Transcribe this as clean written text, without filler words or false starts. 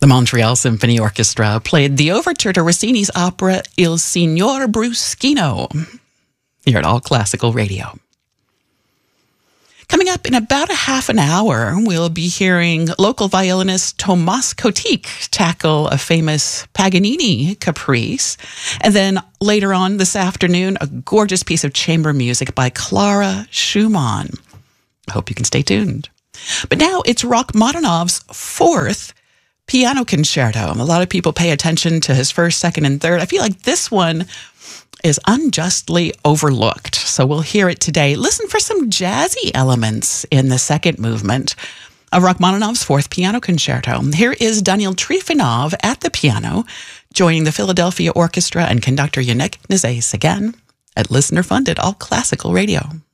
The Montreal Symphony Orchestra played the overture to Rossini's opera Il Signor Bruschino. You're at All Classical Radio. Coming up in about a half an hour, we'll be hearing local violinist Tomas Kotik tackle a famous Paganini caprice. And then later on this afternoon, a gorgeous piece of chamber music by Clara Schumann. I hope you can stay tuned. But now it's Rachmaninoff's fourth piano concerto. A lot of people pay attention to his first, second, and third. I feel like this one is unjustly overlooked. So we'll hear it today. Listen for some jazzy elements in the second movement of Rachmaninoff's fourth piano concerto. Here is Daniil Trifonov at the piano, joining the Philadelphia Orchestra and conductor Yannick Nézet again at listener-funded All Classical Radio.